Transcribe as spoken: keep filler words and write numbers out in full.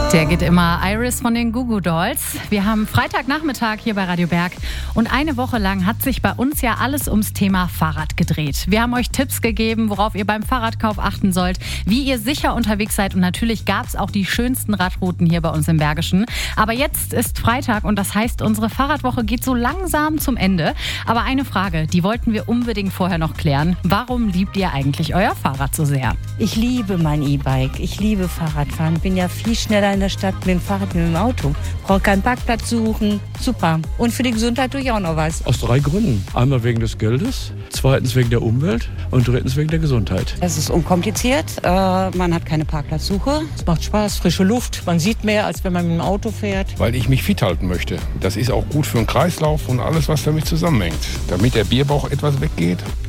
Der geht immer, Iris von den Goo Goo Dolls. Wir haben Freitagnachmittag hier bei Radio Berg und eine Woche lang hat sich bei uns ja alles ums Thema Fahrrad gedreht. Wir haben euch Tipps gegeben, worauf ihr beim Fahrradkauf achten sollt, wie ihr sicher unterwegs seid und natürlich gab es auch die schönsten Radrouten hier bei uns im Bergischen. Aber jetzt ist Freitag und das heißt, unsere Fahrradwoche geht so langsam zum Ende. Aber eine Frage, die wollten wir unbedingt vorher noch klären. Warum liebt ihr eigentlich euer Fahrrad so sehr? Ich liebe mein E-Bike, ich liebe Fahrradfahren, bin ja viel schneller in der Stadt mit dem Fahrrad, mit dem Auto. Brauche keinen Parkplatz suchen, super. Und für die Gesundheit tue ich auch noch was. Aus drei Gründen. Einmal wegen des Geldes, zweitens wegen der Umwelt und drittens wegen der Gesundheit. Es ist unkompliziert, äh, man hat keine Parkplatzsuche. Es macht Spaß, frische Luft, man sieht mehr, als wenn man mit dem Auto fährt. Weil ich mich fit halten möchte. Das ist auch gut für den Kreislauf und alles, was damit zusammenhängt. Damit der Bierbauch etwas weggeht.